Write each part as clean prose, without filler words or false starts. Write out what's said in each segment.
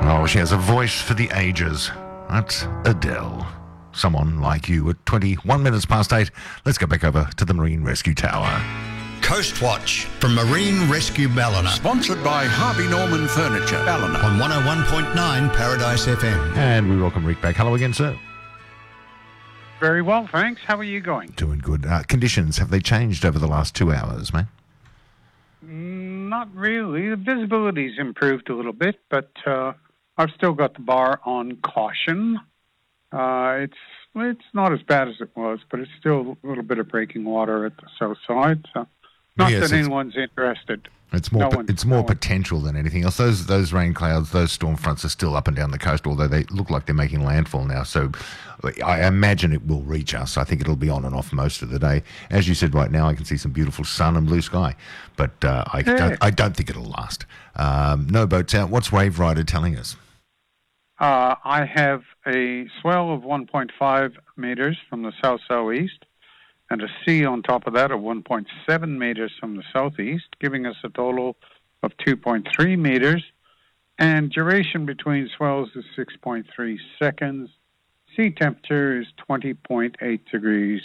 Oh, she has a voice for the ages. That's Adele. Someone like you at 21 minutes past 8. Let's go back over to the Marine Rescue Tower. Coast Watch from Marine Rescue Ballina. Sponsored by Harvey Norman Furniture, Ballina. On 101.9 Paradise FM. And we welcome Rick back. Hello again, sir. Very well, thanks. How are you going? Doing good. Conditions, have they changed over the last 2 hours, mate? Not really. The visibility's improved a little bit, but I've still got the bar on caution. It's not as bad as it was, but it's still a little bit of breaking water at the south side. So, not Yes, that anyone's interested. It's more potential than anything else. Those rain clouds, those storm fronts are still up and down the coast, although they look like they're making landfall now. So I imagine it will reach us. I think it'll be on and off most of the day. As you said, right now I can see some beautiful sun and blue sky, but I don't think it'll last. No boats out. What's Wave Rider telling us? I have a swell of 1.5 meters from the south-southeast and a sea on top of that of 1.7 meters from the southeast, giving us a total of 2.3 meters. And duration between swells is 6.3 seconds. Sea temperature is 20.8 degrees.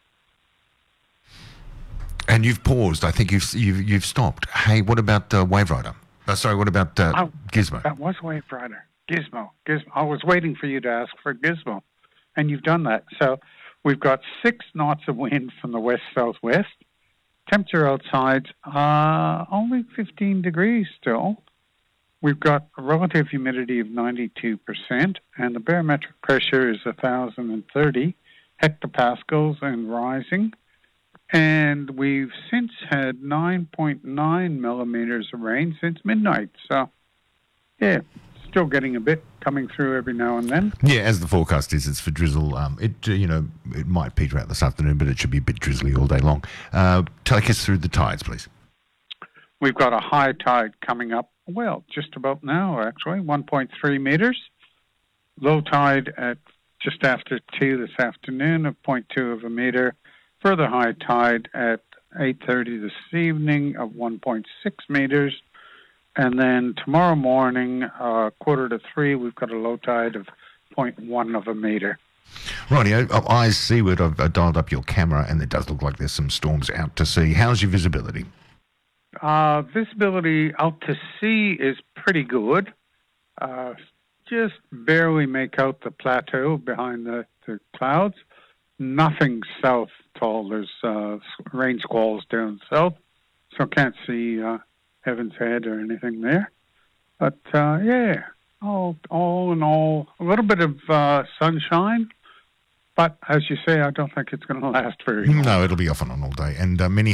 And you've paused. I think you've stopped. Hey, what about Wave Rider? What about Gizmo? That was Wave Rider. Gizmo. I was waiting for you to ask for Gizmo, and you've done that. So we've got 6 knots of wind from the west-southwest. Temperature outside, only 15 degrees still. We've got a relative humidity of 92%, and the barometric pressure is 1,030 hectopascals and rising. And we've since had 9.9 millimeters of rain since midnight. So, yeah, still getting a bit coming through every now and then. Yeah, as the forecast is, it's for drizzle. It might peter out this afternoon, but it should be a bit drizzly all day long. Take us through the tides, please. We've got a high tide coming up, well, just about now, actually, 1.3 meters. Low tide at just after 2 this afternoon of 0.2 of a meter. Further high tide at 8:30 this evening of 1.6 meters. And then tomorrow morning, 2:45, we've got a low tide of 0.1 of a meter. Rightio, eyes seaward. I've dialed up your camera, and it does look like there's some storms out to sea. How's your visibility? Visibility out to sea is pretty good. Just barely make out the plateau behind the clouds. Nothing south at all. There's rain squalls down south, so can't see Heaven's Head or anything there. But, all in all, a little bit of sunshine. But, as you say, I don't think it's going to last very long. No, it'll be off and on all day. And many